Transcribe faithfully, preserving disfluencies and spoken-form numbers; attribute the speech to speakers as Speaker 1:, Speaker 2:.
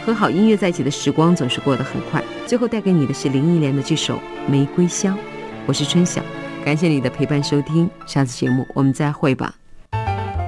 Speaker 1: 和好音乐在一起的时光总是过得很快。最后带给你的是林忆莲的这首《玫瑰香》。我是春晓，感谢你的陪伴收听，下次节目我们再会吧。